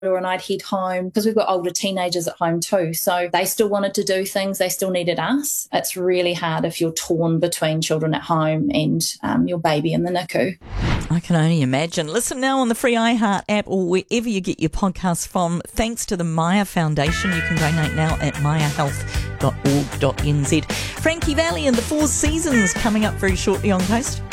and I'd head home because we've got older teenagers at home too. So they still wanted to do things. They still needed us. It's really hard if you're torn between children at home and your baby in the NICU. I can only imagine. Listen now on the free iHeart app or wherever you get your podcasts from. Thanks to the Maya Foundation. You can donate now at mayahealth.org.nz. Frankie Valli and the Four Seasons coming up very shortly on Coast.